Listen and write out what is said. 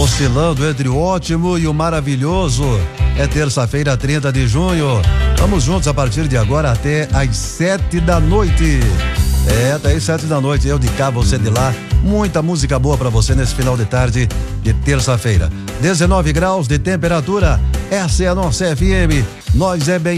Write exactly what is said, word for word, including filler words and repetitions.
oscilando entre o ótimo e o maravilhoso. É terça-feira, trinta de junho. Vamos juntos a partir de agora até às sete da noite. É, até às sete da noite, eu de cá, você de lá. Muita música boa pra você nesse final de tarde de terça-feira. dezenove graus de temperatura. Essa é a nossa F M. Nós é bem